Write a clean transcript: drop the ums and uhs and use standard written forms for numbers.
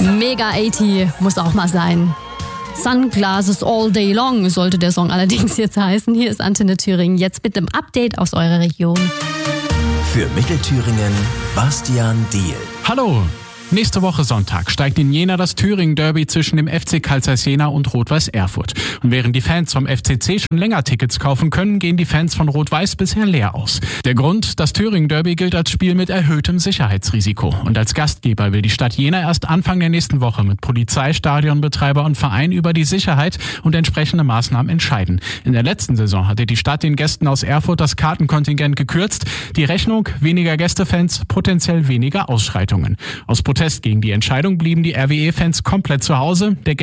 Mega 80 muss auch mal sein. Sunglasses all day long sollte der Song allerdings jetzt heißen. Hier ist Antenne Thüringen jetzt mit einem Update aus eurer Region. Für Mittelthüringen Bastian Diehl. Hallo! Nächste Woche Sonntag steigt in Jena das Thüringen-Derby zwischen dem FC Carl Zeiss Jena und Rot-Weiß Erfurt. Und während die Fans vom FCC schon länger Tickets kaufen können, gehen die Fans von Rot-Weiß bisher leer aus. Der Grund, das Thüringen-Derby gilt als Spiel mit erhöhtem Sicherheitsrisiko. Und als Gastgeber will die Stadt Jena erst Anfang der nächsten Woche mit Polizei, Stadionbetreiber und Verein über die Sicherheit und entsprechende Maßnahmen entscheiden. In der letzten Saison hatte die Stadt den Gästen aus Erfurt das Kartenkontingent gekürzt. Die Rechnung: weniger Gästefans, potenziell weniger Ausschreitungen. Aus Protest gegen die Entscheidung blieben die RWE-Fans komplett zu Hause. Der